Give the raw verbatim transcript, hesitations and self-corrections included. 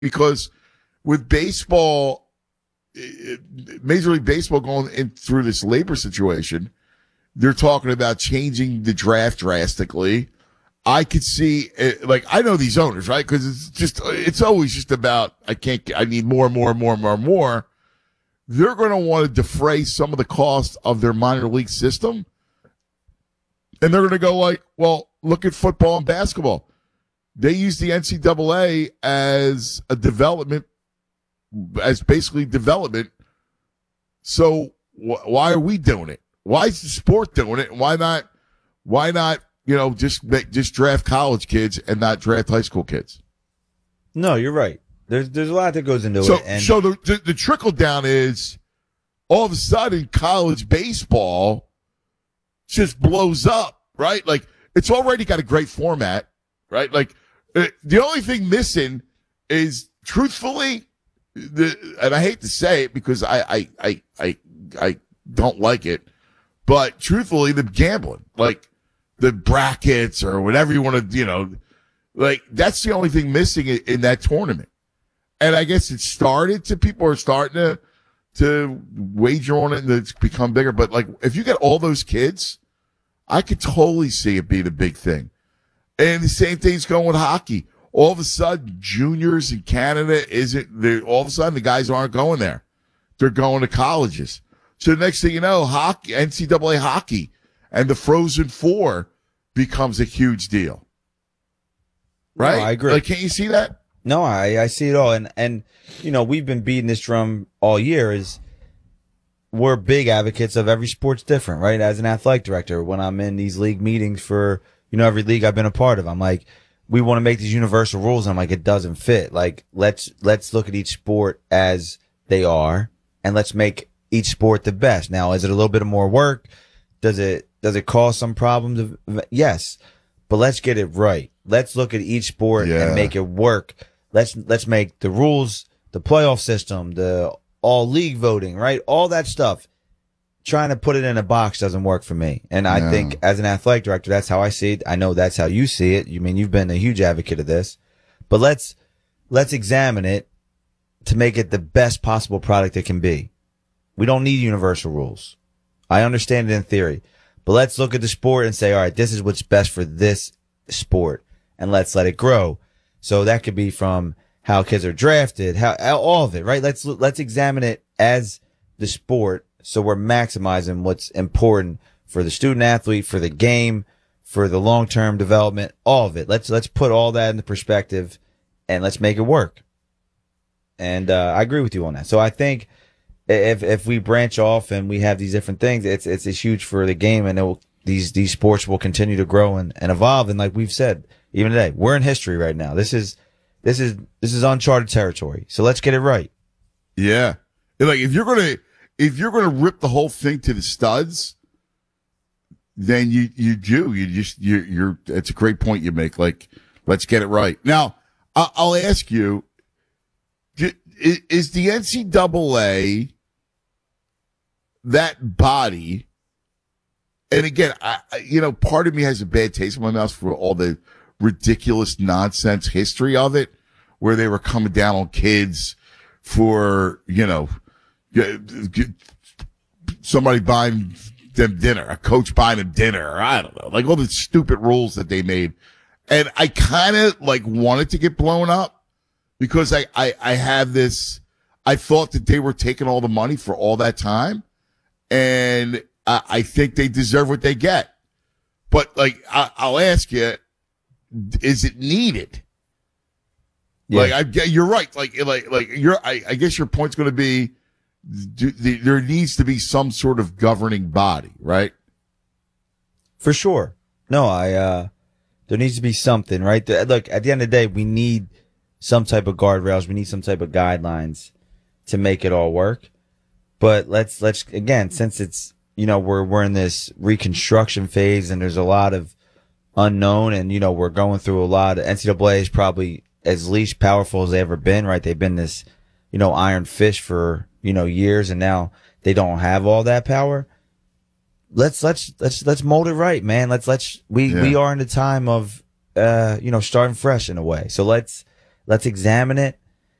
because with baseball, Major League Baseball going in through this labor situation, they're talking about changing the draft drastically. I could see, like, I know these owners, right? Because it's just, it's always just about, I can't, I need more, more, more, more, more. They're going to want to defray some of the cost of their minor league system. And they're going to go like, well, look at football and basketball. They use the N C double A as a development, as basically development. So wh- why are we doing it? Why is the sport doing it? And why not, why not, you know, just make, just draft college kids and not draft high school kids? No, you're right. There's there's a lot that goes into so, it. And so the, the the trickle down is all of a sudden college baseball just blows up, right? Like it's already got a great format, right? Like uh, the only thing missing is, truthfully, the and I hate to say it because I I I I, I don't like it, but truthfully, the gambling, like the brackets or whatever you want to, you know, like that's the only thing missing in, in that tournament. And I guess it started to, people are starting to, to wager on it and it's become bigger. But like, if you get all those kids, I could totally see it being a big thing. And the same thing's going with hockey. All of a sudden, juniors in Canada isn't, all of a sudden the guys aren't going there. They're going to colleges. So the next thing you know, hockey, N C double A hockey and the Frozen Four becomes a huge deal. Right? No, I agree. Like, can't you see that? No, I, I see it all. And, and, you know, we've been beating this drum all year is we're big advocates of every sport's different, right? As an athletic director, when I'm in these league meetings for, you know, every league I've been a part of, I'm like, we want to make these universal rules. And I'm like, it doesn't fit. Like, let's, let's look at each sport as they are and let's make each sport the best. Now, is it a little bit of more work? Does it, does it cause some problems? Yes, but let's get it right. Let's look at each sport yeah. and make it work. Let's, let's make the rules, the playoff system, the all league voting, right? All that stuff. Trying to put it in a box doesn't work for me. And I yeah. think as an athletic director, that's how I see it. I know that's how you see it. You mean, you've been a huge advocate of this, but let's, let's examine it to make it the best possible product it can be. We don't need universal rules. I understand it in theory, but let's look at the sport and say, all right, this is what's best for this sport and let's let it grow. So that could be from how kids are drafted, how, all of it, right? Let's, let's examine it as the sport. So we're maximizing what's important for the student athlete, for the game, for the long-term development, all of it. Let's, let's put all that into perspective and let's make it work. And, uh, I agree with you on that. So I think if, if we branch off and we have these different things, it's, it's, it's huge for the game and it will, these, these sports will continue to grow and, and evolve. And like we've said, even today, we're in history right now. This is, this is, this is uncharted territory. So let's get it right. Yeah. Like if you're going to, if you're going to rip the whole thing to the studs, then you, you do, you just, you, you're, it's a great point you make. Like, let's get it right. Now, I'll ask you, is the N C double A that body? And again, I, you know, part of me has a bad taste in my mouth for all the ridiculous nonsense history of it, where they were coming down on kids for, you know, somebody buying them dinner, a coach buying them dinner, or I don't know, like all the stupid rules that they made. And I kind of like wanted to get blown up because I, I, I have this, I thought that they were taking all the money for all that time. And I, I think they deserve what they get. But like, I, I'll ask you, is it needed? Yeah. Like, I, you're right. Like, like, like you're, I, I guess your point's going to be, do, the, there needs to be some sort of governing body, right? For sure. No, I, uh, there needs to be something, right? The, look, at the end of the day, we need some type of guardrails. We need some type of guidelines to make it all work. But let's, let's, again, since it's, you know, we're, we're in this reconstruction phase and there's a lot of unknown and, you know, we're going through a lot of N C double A is probably as least powerful as they ever been, right? They've been this, you know, iron fist for, you know, years and now they don't have all that power. Let's, let's, let's, let's mold it right, man. Let's, let's, we, yeah. we are in the time of, uh, you know, starting fresh in a way. So let's, let's examine it.